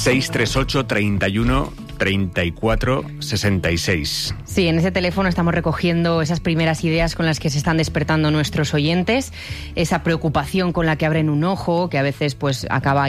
638 31 34 66. Sí, en ese teléfono estamos recogiendo esas primeras ideas con las que se están despertando nuestros oyentes, esa preocupación con la que abren un ojo, que a veces pues acaba